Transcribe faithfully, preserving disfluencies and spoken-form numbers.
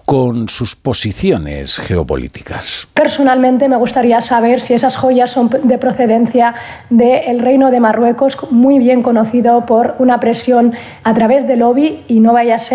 con sus posiciones geopolíticas. Personalmente me gustaría saber si esas joyas son de procedencia del Reino de Marruecos, muy bien conocido por una presión a través del lobby, y no vaya a ser